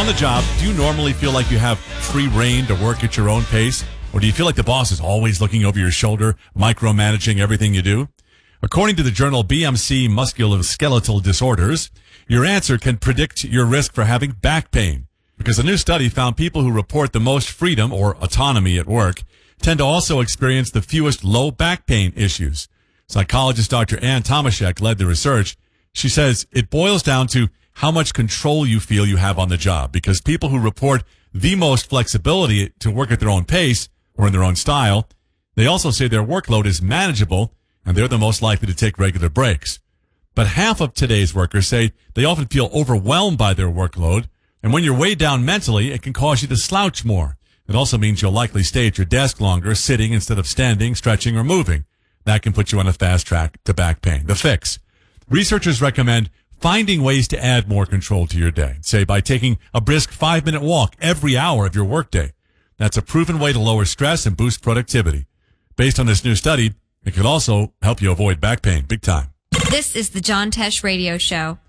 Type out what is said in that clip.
On the job, do you normally feel like you have free reign to work at your own pace? Or do you feel like the boss is always looking over your shoulder, micromanaging everything you do? According to the journal BMC Musculoskeletal Disorders, your answer can predict your risk for having back pain. Because a new study found people who report the most freedom or autonomy at work tend to also experience the fewest low back pain issues. Psychologist Dr. Ann Tomaszek led the research. She says it boils down to how much control you feel you have on the job, because people who report the most flexibility to work at their own pace or in their own style, they also say their workload is manageable and they're the most likely to take regular breaks. But half of today's workers say they often feel overwhelmed by their workload, and when you're weighed down mentally, it can cause you to slouch more. It also means you'll likely stay at your desk longer, sitting instead of standing, stretching, or moving. That can put you on a fast track to back pain. The fix. Researchers recommend finding ways to add more control to your day, say by taking a brisk 5-minute walk every hour of your workday. That's a proven way to lower stress and boost productivity. Based on this new study, it could also help you avoid back pain big time. This is the John Tesh Radio Show.